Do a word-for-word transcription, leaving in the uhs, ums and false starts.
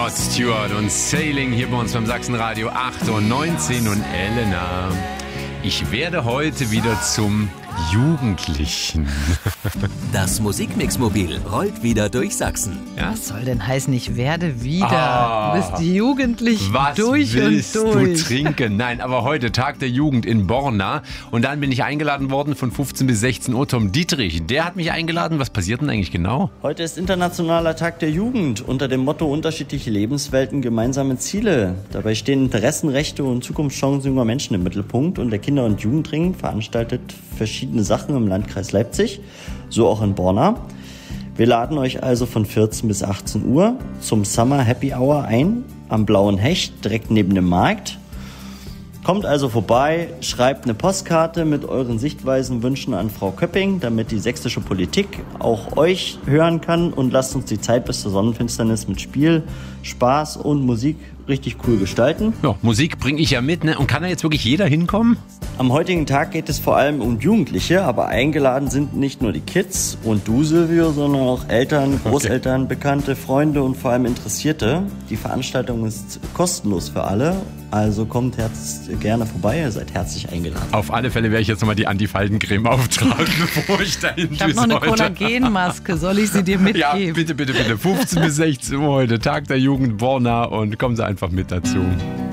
Rod Stewart und Sailing hier bei uns beim Sachsenradio achtundneunzig und Elena. Ich werde heute wieder zum Jugendlichen. Das Musikmix-Mobil rollt wieder durch Sachsen. Ja? Was soll denn heißen, ich werde wieder? Ah, du bist jugendlich was durch willst und durch. du trinken? Nein, aber heute Tag der Jugend in Borna. Und dann bin ich eingeladen worden von fünfzehn bis sechzehn Uhr. Tom Dietrich, der hat mich eingeladen. Was passiert denn eigentlich genau? Heute ist Internationaler Tag der Jugend unter dem Motto unterschiedliche Lebenswelten, gemeinsame Ziele. Dabei stehen Interessen, Rechte und Zukunftschancen junger Menschen im Mittelpunkt. Und der Kinder- und Jugendring veranstaltet verschiedene Sachen im Landkreis Leipzig, so auch in Borna. Wir laden euch also von vierzehn bis achtzehn Uhr zum Summer Happy Hour ein, am Blauen Hecht, direkt neben dem Markt. Kommt also vorbei, schreibt eine Postkarte mit euren Sichtweisen, Wünschen an Frau Köpping, damit die sächsische Politik auch euch hören kann, und lasst uns die Zeit bis zur Sonnenfinsternis mit Spiel, Spaß und Musik richtig cool gestalten. Ja, Musik bringe ich ja mit, ne? Und kann da jetzt wirklich jeder hinkommen? Am heutigen Tag geht es vor allem um Jugendliche, aber eingeladen sind nicht nur die Kids und du, Silvio, sondern auch Eltern, Großeltern, okay. Bekannte, Freunde und vor allem Interessierte. Die Veranstaltung ist kostenlos für alle, also kommt herz gerne vorbei, ihr seid herzlich eingeladen. Auf alle Fälle werde ich jetzt nochmal die Antifaltencreme auftragen, bevor ich dahin Ich habe noch eine Kollagenmaske, soll ich sie dir mitgeben? Ja, bitte, bitte, bitte. fünfzehn bis sechzehn Uhr heute, Tag der Jugend Borna, und kommen Sie einfach mit dazu.